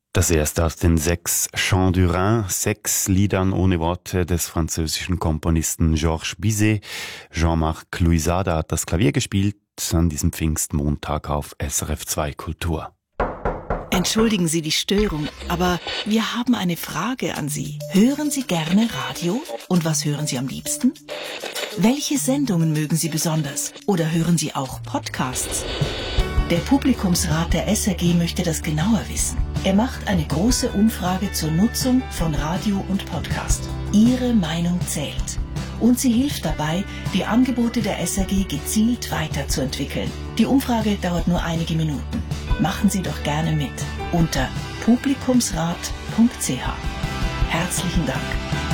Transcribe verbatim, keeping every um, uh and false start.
Das erste aus den sechs Chants du Rhin, sechs Liedern ohne Worte des französischen Komponisten Georges Bizet. Jean-Marc Louisada hat das Klavier gespielt an diesem Pfingstmontag auf S R F zwei Kultur. Entschuldigen Sie die Störung, aber wir haben eine Frage an Sie. Hören Sie gerne Radio? Und was hören Sie am liebsten? Welche Sendungen mögen Sie besonders? Oder hören Sie auch Podcasts? Der Publikumsrat der S R G möchte das genauer wissen. Er macht eine große Umfrage zur Nutzung von Radio und Podcast. Ihre Meinung zählt. Und sie hilft dabei, die Angebote der S R G gezielt weiterzuentwickeln. Die Umfrage dauert nur einige Minuten. Machen Sie doch gerne mit unter publikumsrat punkt c h. Herzlichen Dank.